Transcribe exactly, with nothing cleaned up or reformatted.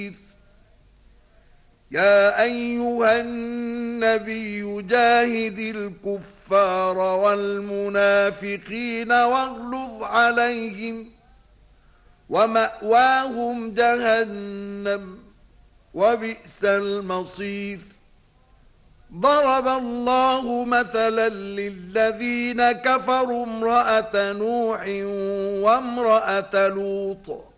يا أيها النبي جاهد الكفار والمنافقين واغلظ عليهم ومأواهم جهنم وبئس المصير. ضرب الله مثلا للذين كفروا امرأة نوح وامرأة لوط